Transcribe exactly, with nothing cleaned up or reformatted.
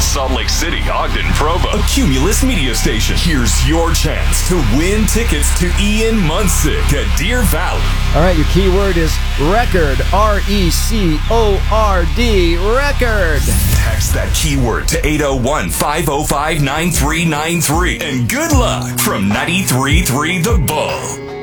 Salt Lake City, Ogden, Provo. A Cumulus media station. Here's your chance to win tickets to Ian Munsick at Deer Valley. All right, your keyword is record. R E C O R D, record. Text that keyword to eight oh one, five oh five, nine three nine three. And good luck from ninety-three point three The Bull.